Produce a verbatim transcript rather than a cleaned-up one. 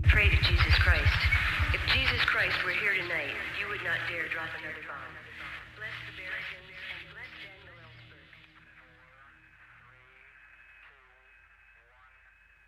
Pray to Jesus Christ. If Jesus Christ were here tonight, you would not dare drop another bomb.